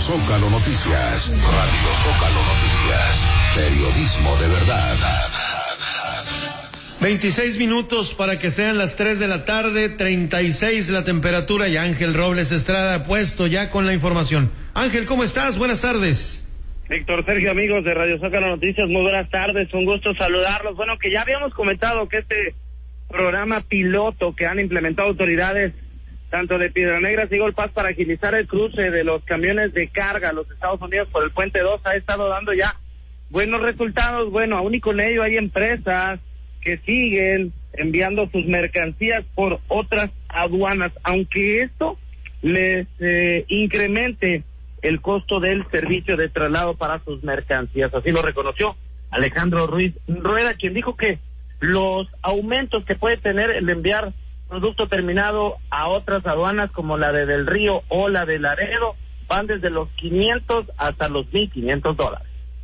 Zócalo Noticias. Radio Zócalo Noticias. Periodismo de verdad. 26 minutos para que sean las 3 de la tarde, 36 la temperatura, y Ángel Robles Estrada puesto ya con la información. Ángel, ¿cómo estás? Buenas tardes. Víctor, Sergio, amigos de Radio Zócalo Noticias, muy buenas tardes, un gusto saludarlos. Bueno, que ya habíamos comentado que este programa piloto que han implementado autoridades tanto de Piedras Negras y Golpaz para agilizar el cruce de los camiones de carga a los Estados Unidos por el Puente 2 ha estado dando ya buenos resultados. Bueno, aún y con ello hay empresas que siguen enviando sus mercancías por otras aduanas, aunque esto les incremente el costo del servicio de traslado para sus mercancías. Así lo reconoció Alejandro Ruiz Rueda, quien dijo que los aumentos que puede tener el enviar producto terminado a otras aduanas como la de Del Río o la de Laredo van desde los $500 hasta los $1,500.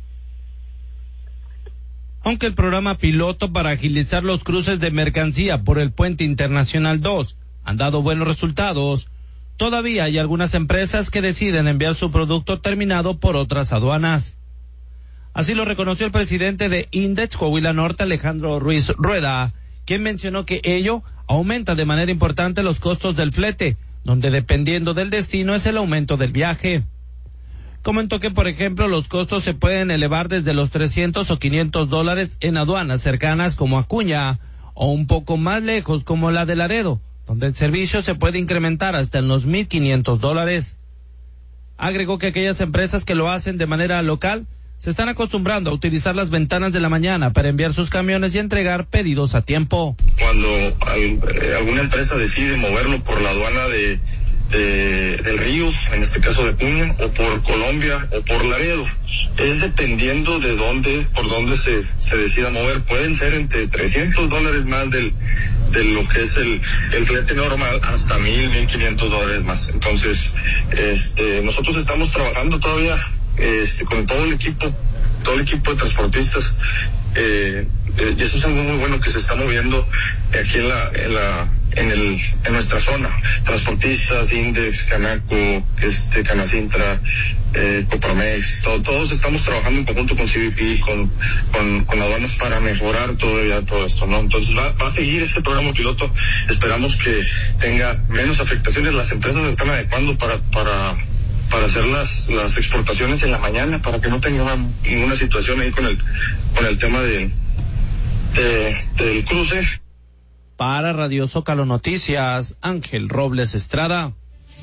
Aunque el programa piloto para agilizar los cruces de mercancía por el Puente Internacional 2 han dado buenos resultados, todavía hay algunas empresas que deciden enviar su producto terminado por otras aduanas. Así lo reconoció el presidente de Index Coahuila Norte, Alejandro Ruiz Rueda, quien mencionó que ello aumenta de manera importante los costos del flete, donde dependiendo del destino es el aumento del viaje. Comentó que, por ejemplo, los costos se pueden elevar desde los $300 o $500 en aduanas cercanas como Acuña, o un poco más lejos como la de Laredo, donde el servicio se puede incrementar hasta en los $1,500. Agregó que aquellas empresas que lo hacen de manera local se están acostumbrando a utilizar las ventanas de la mañana para enviar sus camiones y entregar pedidos a tiempo. Cuando alguna empresa decide moverlo por la aduana del Río, en este caso de Acuña, o por Colombia, o por Laredo, es dependiendo de por dónde se decida mover. Pueden ser entre $300 más de lo que es el flete normal, hasta $1,500 más. Entonces, nosotros estamos trabajando todavía con todo el equipo de transportistas, y eso es algo muy bueno que se está moviendo aquí en nuestra zona. Transportistas, Index, Canaco, Canacintra, Coparmex, todos estamos trabajando en conjunto con CBP, con aduanas para mejorar todavía todo esto, ¿no? Entonces va a seguir este programa piloto. Esperamos que tenga menos afectaciones. Las empresas se están adecuando para hacer las exportaciones en la mañana, para que no tengan ninguna situación ahí con el tema del cruce. Para Radio Zócalo Noticias, Ángel Robles Estrada.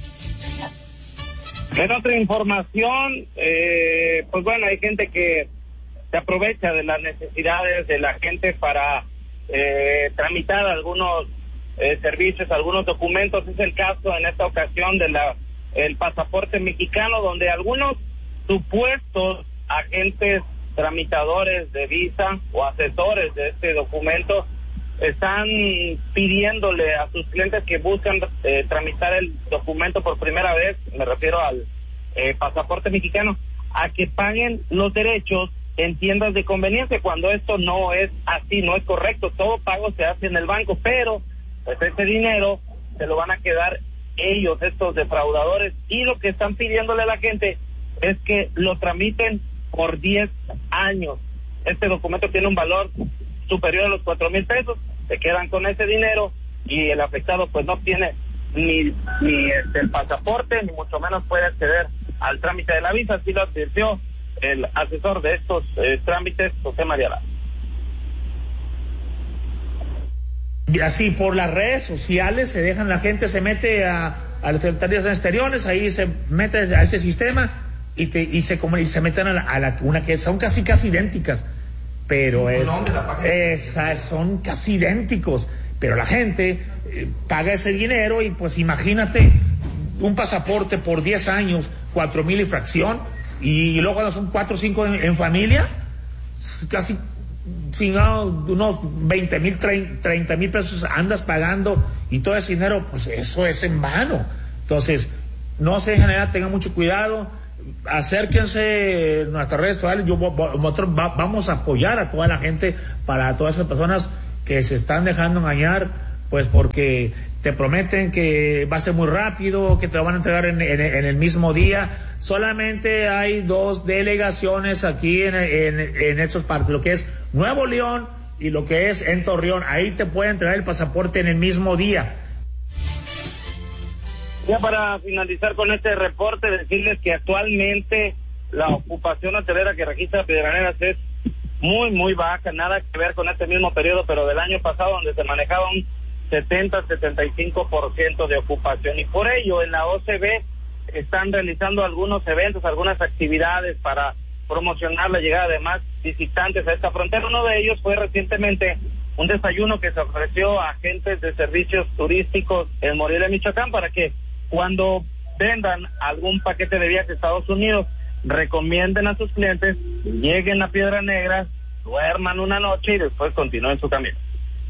En otra información, pues bueno, hay gente que se aprovecha de las necesidades de la gente para tramitar algunos servicios, algunos documentos. Es el caso en esta ocasión de el pasaporte mexicano, donde algunos supuestos agentes tramitadores de visa o asesores de este documento están pidiéndole a sus clientes que buscan tramitar el documento por primera vez, me refiero al pasaporte mexicano, a que paguen los derechos en tiendas de conveniencia, cuando esto no es así, no es correcto. Todo pago se hace en el banco, pero pues ese dinero se lo van a quedar ellos, estos defraudadores, y lo que están pidiéndole a la gente es que lo tramiten por 10 años. Este documento tiene un valor superior a los $4,000, se quedan con ese dinero y el afectado pues no tiene ni el pasaporte, ni mucho menos puede acceder al trámite de la visa. Así lo advirtió el asesor de estos trámites, José María Lara. Y así por las redes sociales la gente se mete a las secretarías exteriores, ahí se mete a ese sistema y se meten a una que son casi idénticas, pero son casi idénticos, pero la gente paga ese dinero y pues imagínate un pasaporte por 10 años, 4,000 y fracción, y luego cuando son 4 o 5 en familia, casi unos 20,000, 30,000 pesos andas pagando, y todo ese dinero, pues eso es en vano. Entonces, no se genera, tengan mucho cuidado, acérquense a nuestras redes sociales. Nosotros vamos a apoyar a toda la gente, para todas esas personas que se están dejando engañar pues porque te prometen que va a ser muy rápido, que te lo van a entregar en el mismo día. Solamente hay 2 delegaciones aquí en estos partes, lo que es Nuevo León y lo que es en Torreón. Ahí te pueden entregar el pasaporte en el mismo día. Ya para finalizar con este reporte, decirles que actualmente la ocupación hotelera que registra Piedras es muy, muy baja, nada que ver con este mismo periodo, pero del año pasado, donde se manejaba un 70-75% de ocupación. Y por ello, en la OCB están realizando algunos eventos, algunas actividades para promocionar la llegada de más visitantes a esta frontera. Uno de ellos fue recientemente un desayuno que se ofreció a agentes de servicios turísticos en Morelia, Michoacán, para que cuando vendan algún paquete de viaje a Estados Unidos, recomienden a sus clientes, lleguen a Piedras Negras, duerman una noche y después continúen su camino.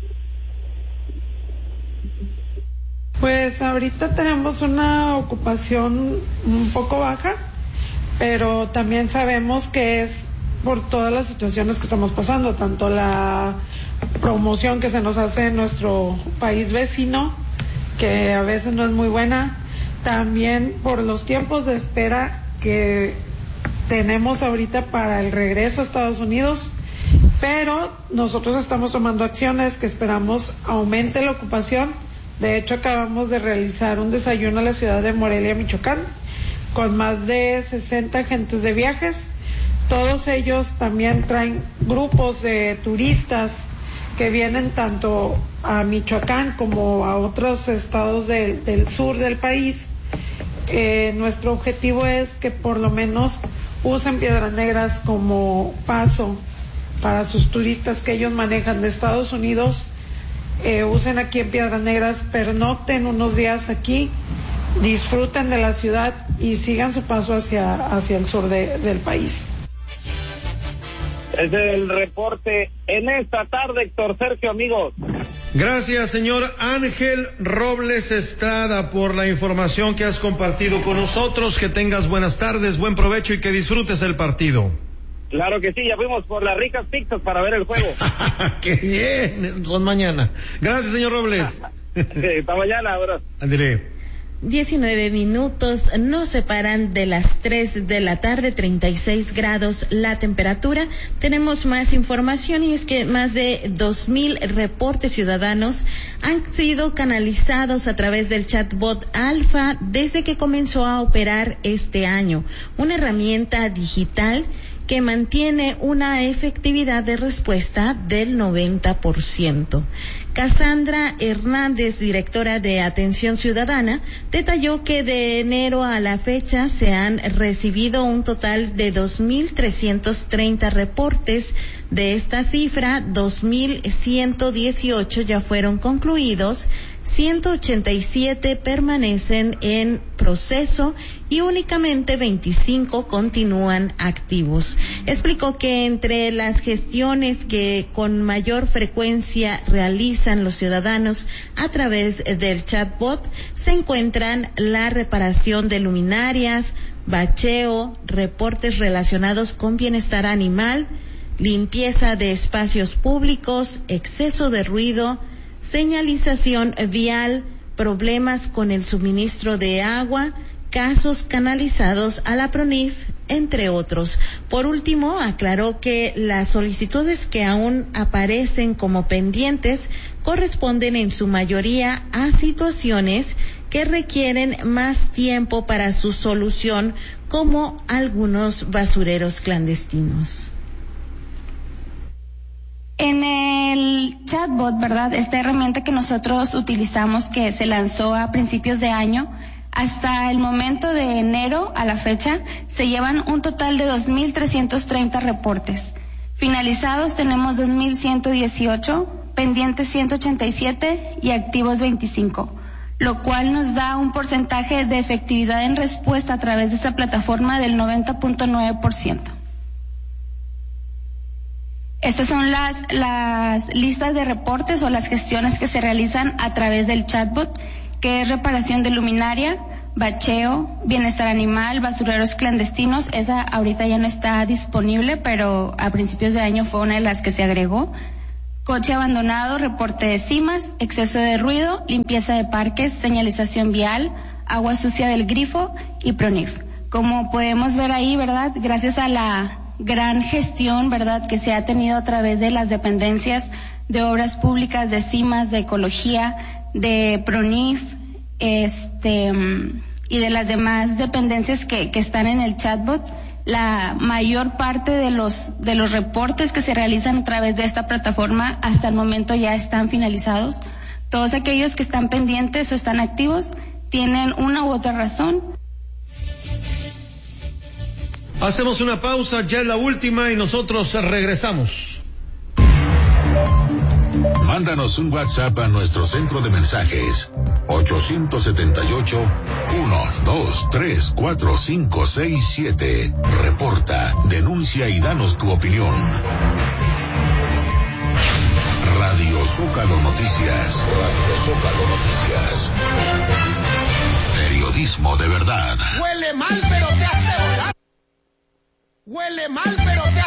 Pues ahorita tenemos una ocupación un poco baja, pero también sabemos que es por todas las situaciones que estamos pasando, tanto la promoción que se nos hace en nuestro país vecino, que a veces no es muy buena, también por los tiempos de espera que tenemos ahorita para el regreso a Estados Unidos, pero nosotros estamos tomando acciones que esperamos aumente la ocupación. De hecho, acabamos de realizar un desayuno a la ciudad de Morelia, Michoacán, con más de 60 agentes de viajes. Todos ellos también traen grupos de turistas que vienen tanto a Michoacán como a otros estados del sur del país. Nuestro objetivo es que por lo menos usen Piedras Negras como paso para sus turistas que ellos manejan de Estados Unidos. Usen aquí en Piedras Negras, pernocten unos días aquí, disfruten de la ciudad y sigan su paso hacia el sur del país. Es el reporte en esta tarde, Héctor Sergio, amigos. Gracias, señor Ángel Robles Estrada, por la información que has compartido con nosotros. Que tengas buenas tardes, buen provecho y que disfrutes el partido. Claro que sí, ya fuimos por las ricas pizzas para ver el juego. ¡Qué bien! Son mañana. Gracias, señor Robles. Hasta mañana, bro. André. 19 minutos nos separan de las 3 de la tarde, 36 grados la temperatura. Tenemos más información y es que más de 2,000 reportes ciudadanos han sido canalizados a través del chatbot Alfa desde que comenzó a operar este año. Una herramienta digital que mantiene una efectividad de respuesta del 90%. Cassandra Hernández, directora de Atención Ciudadana, detalló que de enero a la fecha se han recibido un total de 2,330 reportes. De esta cifra, 2,118 ya fueron concluidos, 187 permanecen en proceso y únicamente 25 continúan activos. Explicó que entre las gestiones que con mayor frecuencia realizan los ciudadanos a través del chatbot se encuentran la reparación de luminarias, bacheo, reportes relacionados con bienestar animal, limpieza de espacios públicos, exceso de ruido, señalización vial, problemas con el suministro de agua, casos canalizados a la PRONIF, entre otros. Por último, aclaró que las solicitudes que aún aparecen como pendientes corresponden en su mayoría a situaciones que requieren más tiempo para su solución, como algunos basureros clandestinos. En el chatbot, ¿verdad? Esta herramienta que nosotros utilizamos, que se lanzó a principios de año, hasta el momento de enero a la fecha, se llevan un total de 2,330 reportes. Finalizados tenemos 2,118, pendientes 187 y activos 25, lo cual nos da un porcentaje de efectividad en respuesta a través de esta plataforma del 90.9%. Estas son las listas de reportes o las gestiones que se realizan a través del chatbot, que es reparación de luminaria, bacheo, bienestar animal, basureros clandestinos. Esa ahorita ya no está disponible, pero a principios de año fue una de las que se agregó. coche abandonado, reporte de cimas, exceso de ruido, limpieza de parques, señalización vial, agua sucia del grifo y PRONIF. Como podemos ver ahí, ¿verdad? Gracias a la gran gestión, ¿verdad?, que se ha tenido a través de las dependencias de obras públicas, de cimas, de ecología, de PRONIF, y de las demás dependencias que están en el chatbot, la mayor parte de los reportes que se realizan a través de esta plataforma hasta el momento ya están finalizados. Todos aquellos que están pendientes o están activos tienen una u otra razón. Hacemos una pausa, ya es la última y nosotros regresamos. Mándanos un WhatsApp a nuestro centro de mensajes 878-123-4567. Reporta, denuncia y danos tu opinión. Radio Zócalo Noticias. Radio Zócalo Noticias. Periodismo de verdad. Huele mal, pero te hace volar. Huele mal, pero te hace